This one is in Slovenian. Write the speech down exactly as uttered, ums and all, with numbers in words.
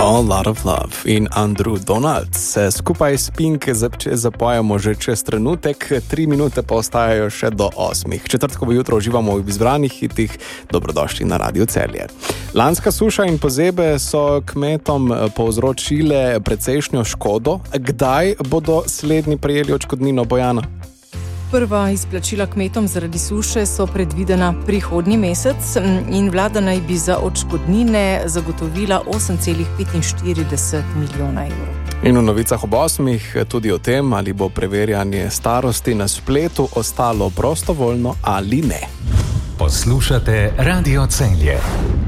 A Lot of Love in Andrew Donald se skupaj s Pink zapojamo že čez trenutek, tri minute pa ostajajo še do osmih. Četrtkovo jutro uživamo v izbranih hitih, dobrodošli na Radio Celje. Lanska suša in pozebe so kmetom povzročile precejšnjo škodo. Kdaj bodo slednji prejeli odškodnino, Bojana? Prva izplačila kmetom zaradi suše so predvidena prihodnji mesec in vlada naj bi za odškodnine zagotovila osem celih petinštirideset milijona evrov. In v novicah ob osmih tudi o tem, ali bo preverjanje starosti na spletu ostalo prostovoljno ali ne. Poslušate Radio Celje.